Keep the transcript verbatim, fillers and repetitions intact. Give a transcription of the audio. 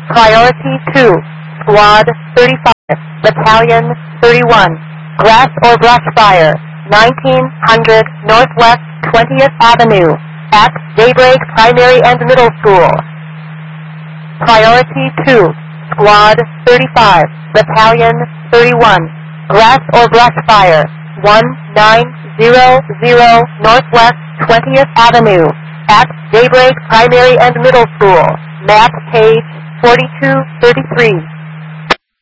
Priority two, Squad thirty-five, Battalion thirty-one, Grass or Brush Fire, nineteen hundred Northwest twentieth Avenue, at Daybreak Primary and Middle School. Priority two, Squad thirty-five, Battalion thirty-one, Grass or Brush Fire, nineteen hundred Northwest twentieth Avenue, at Daybreak Primary and Middle School, map page forty-two thirty-three.